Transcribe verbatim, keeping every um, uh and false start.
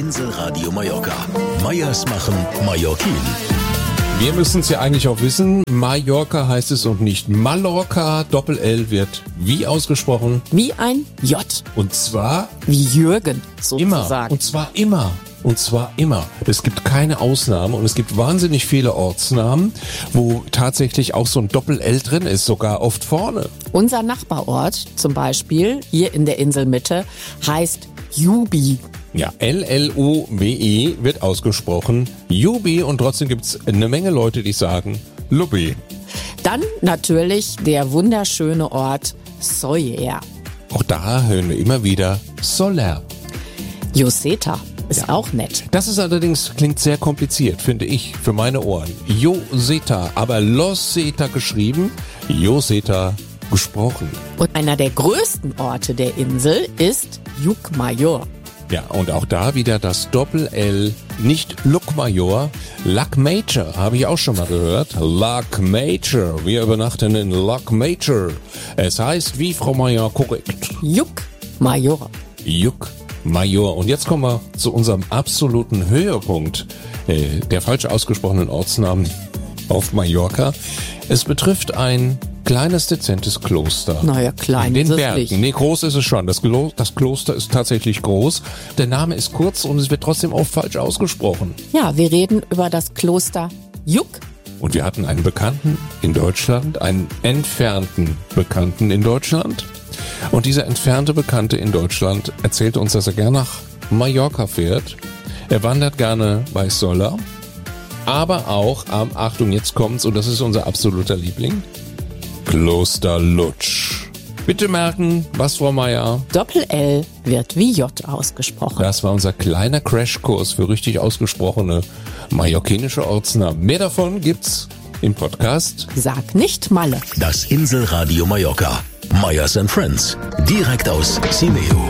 Inselradio Mallorca. Meyers machen Mallorquin. Wir müssen es ja eigentlich auch wissen. Mallorca heißt es und nicht Mallorca. Doppel-L wird wie ausgesprochen? Wie ein J. Und zwar? Wie Jürgen, sozusagen. Immer. Und zwar immer. Und zwar immer. Es gibt keine Ausnahme und es gibt wahnsinnig viele Ortsnamen, wo tatsächlich auch so ein Doppel-L drin ist, sogar oft vorne. Unser Nachbarort zum Beispiel, hier in der Inselmitte, heißt Jubi. Ja, L L U B I wird ausgesprochen, Jubi, und trotzdem gibt's eine Menge Leute, die sagen Lubbi. Dann natürlich der wunderschöne Ort Soller. Auch da hören wir immer wieder Soler. Lloseta ist Ja. auch nett. Das ist allerdings, klingt sehr kompliziert, finde ich, für meine Ohren. Lloseta, aber Lloseta geschrieben, Lloseta gesprochen. Und einer der größten Orte der Insel ist Llucmajor. Ja, und auch da wieder das Doppel-L, nicht Llucmajor, Llucmajor, habe ich auch schon mal gehört. Llucmajor, wir übernachten in Llucmajor. Es heißt, wie Frau Meier korrekt, Llucmajor. Llucmajor. Und jetzt kommen wir zu unserem absoluten Höhepunkt äh, der falsch ausgesprochenen Ortsnamen auf Mallorca. Es betrifft ein kleines, dezentes Kloster. Naja, klein In den ist es Bergen. nicht. Nee, groß ist es schon. Das, Glo- das Kloster ist tatsächlich groß. Der Name ist kurz und es wird trotzdem oft falsch ausgesprochen. Ja, wir reden über das Kloster Lluc. Und wir hatten einen Bekannten in Deutschland, einen entfernten Bekannten in Deutschland. Und dieser entfernte Bekannte in Deutschland erzählte uns, dass er gerne nach Mallorca fährt. Er wandert gerne bei Soller, aber auch am, Achtung, jetzt kommt's, und das ist unser absoluter Liebling, Kloster Lutsch. Bitte merken, was, Frau Meier? Doppel-L wird wie J ausgesprochen. Das war unser kleiner Crashkurs für richtig ausgesprochene mallorquinische Ortsnamen. Mehr davon gibt's im Podcast. Sag nicht Malle. Das Inselradio Mallorca. Meyers and Friends. Direkt aus Simeo.